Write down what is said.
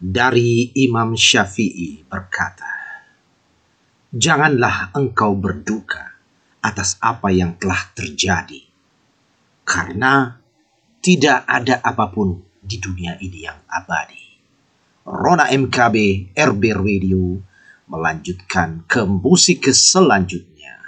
Dari Imam Syafi'i berkata, "Janganlah engkau berduka atas apa yang telah terjadi, karena tidak ada apapun di dunia ini yang abadi." Rona MKB RB Radio melanjutkan ke musik selanjutnya.